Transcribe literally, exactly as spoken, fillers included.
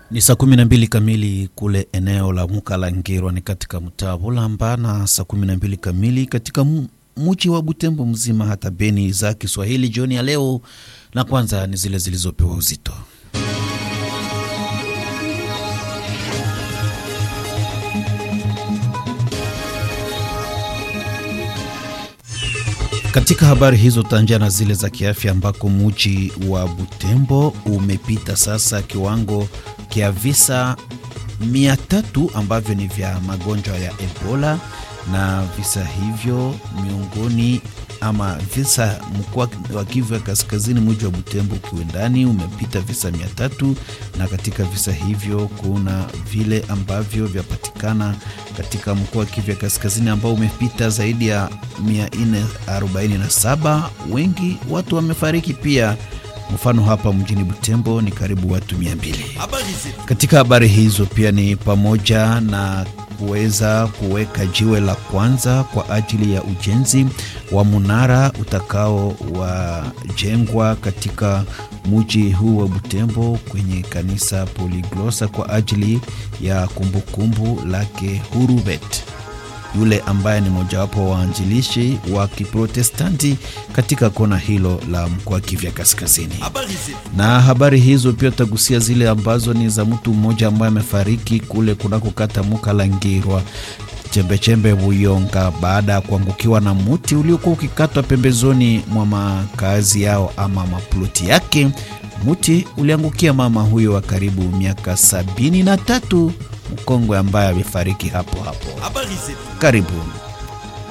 Ni saa kumi na mbili kamili kule eneo la Mukalangirwa ni katika mtaa Bulamba, na saa kumi na mbili kamili katika mji wa Butembo mzima hata Beni. Za Kiswahili jioni ya leo, na kwanza ni zile zilizopewa uzito. Katika habari hizo tanja na zile za kiafya, ambako mji wa Butembo umepita sasa kiwango kia visa mia tatu ambavyo ni vya magonjwa ya Ebola, na visa hivyo miongoni ama visa mkoa wa Kivu ya Kaskazini, mji wa Butembo kiwendani umepita visa mia tatu, na katika visa hivyo kuna vile ambavyo vyapatikana katika mkoa wa Kivu ya Kaskazini ambao umepita zaidi ya mia nne arobaini na saba. Wengi watu wamefariki pia. Mfano hapa mjini Butembo ni karibu watu mia mbili. Katika habari hizo pia ni pamoja na kuweza kuweka jiwe la kwanza kwa ajili ya ujenzi wa munara utakao wajengwa katika mji huu wa Butembo kwenye kanisa Polyglosa kwa ajili ya kumbukumbu lake Hurubet, yule ambaye ni mojawapo wa anjilishi wa Kiprotestanti katika kona hilo la mkoa wa Kivu ya Kaskazini. Na habari hizo pia tagusia zile ambazo ni za mtu mmoja ambaye amefariki kule kunako kata Mukalangirwa chembe chembe Buyonga baada ya kuangukiwa na muti uliokuwa ukikatwa pembezoni mwa makazi yao ama maploti yake. Muti uliangukia mama huyo wa karibu miaka sabini na tatu, mkongwe ambaye amefariki hapo hapo. Karibu.